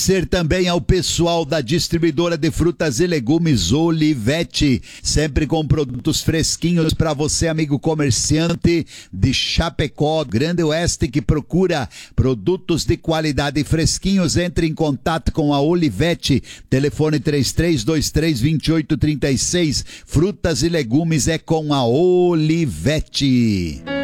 agradecer também ao pessoal da distribuidora de frutas e legumes Olivete, sempre com produtos fresquinhos para você, amigo comerciante de Chapecó, Grande Oeste, que procura produtos de qualidade fresquinhos. Entre em contato com a Olivete, telefone 3323-2836. Frutas e legumes é com a Olivete.